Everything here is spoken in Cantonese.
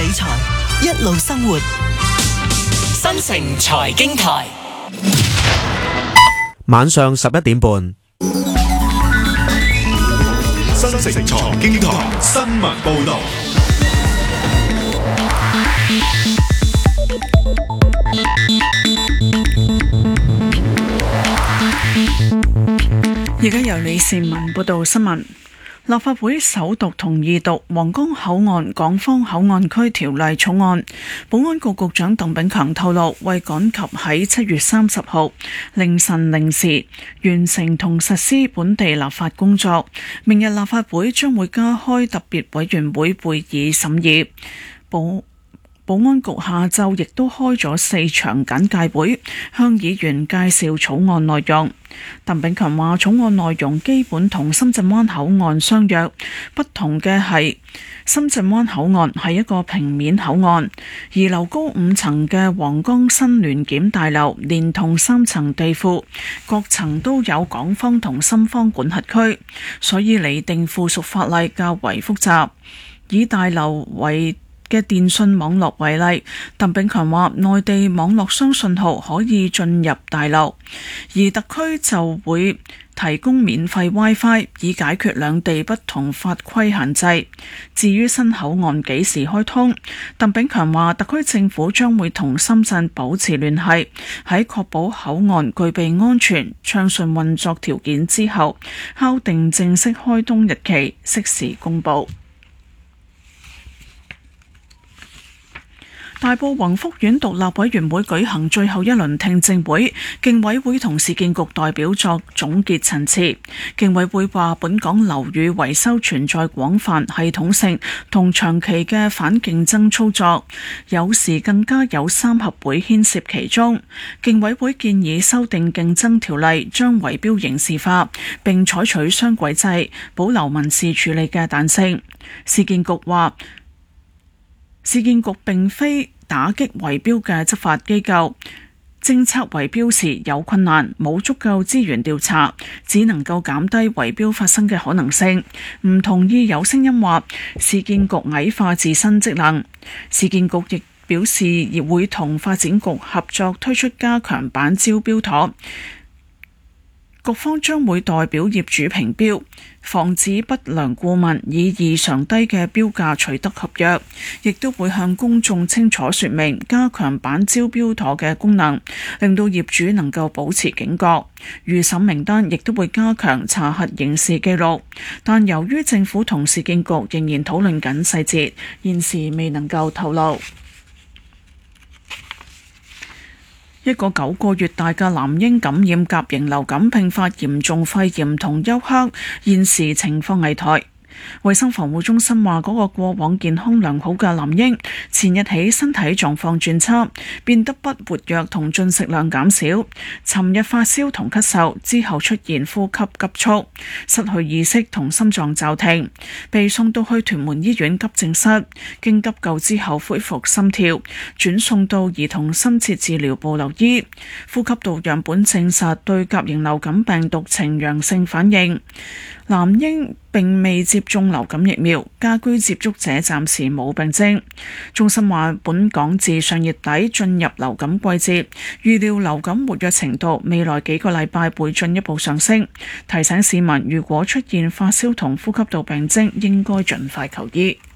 理財，一路生活。新城財經台， 晚上11點半。 新城財經台新聞報道。 而家由李善文報道新聞。立法會首讀同二讀皇崗口岸港方口岸區條例草案，保安局局長鄧炳強透露，為趕及喺7月30號凌晨0時完成同實施本地立法工作，明日立法會將會加開特別委員會會議審議。保安局下晝亦都開咗4場簡介會，向議員介紹草案內容。鄧炳強話，草案內容基本同深圳灣口岸相若，不同嘅係深圳灣口岸係一個平面口岸，而樓高5層嘅皇崗新聯檢大樓連同3層地庫，各層都有港方同深方管轄區，所以擬定附屬法例較為複雜。以大樓為嘅電訊網絡為例，鄧炳強話內地網絡雙信號可以進入大樓，而特區就會提供免費 WiFi 以解決兩地不同法規限制。至於新口岸幾時開通，鄧炳強話特區政府將會同深圳保持聯繫，喺確保口岸具備安全暢順運作條件之後，敲定正式開通日期，適時公佈。大埔宏福苑獨立委員會舉行最後一輪聽證會，競委會同市建局代表作總結陳詞。競委會話，本港樓宇維修存在廣泛、系統性同長期嘅反競爭操作，有時更加有三合會牽涉其中。競委會建議修訂競爭條例，將圍標刑事化，並採取雙軌制，保留民事處理嘅彈性。市建局話，市建局並非打擊圍標嘅執法機構，偵測圍標時有困難，冇足夠資源調查，只能夠減低圍標發生嘅可能性。唔同意有聲音話市建局矮化自身職能。市建局亦表示會同發展局合作推出加強版招標妥，局方將會代表業主評標，防止不良顧問以異常低嘅標價取得合約，亦都會向公眾清楚說明加強版招標妥嘅功能，令到業主能夠保持警覺。預審名單亦都會加強查核刑事記錄，但由於政府同市建局仍然討論緊細節，現時未能夠透露。一個9個月大嘅男嬰感染甲型流感，併發嚴重肺炎同休克，現時情況危殆。衛生防護中心話，嗰個過往健康良好嘅男嬰前日起身體狀況轉差，變得不活躍同進食量減少，尋日發燒同咳嗽，之後出現呼吸急促、失去意識同心臟驟停，被送到去屯門醫院急症室，經急救之後恢復心跳，轉送到兒童深切治療部留醫。呼吸道樣本證實對甲型流感病毒呈陽性反應。男嬰並未接種流感疫苗，家居接觸者暫時冇病徵。中心話，本港自上月底進入流感季節，預料流感活躍程度未來幾個禮拜會進一步上升，提醒市民如果出現發燒同呼吸道病徵，應該盡快求醫。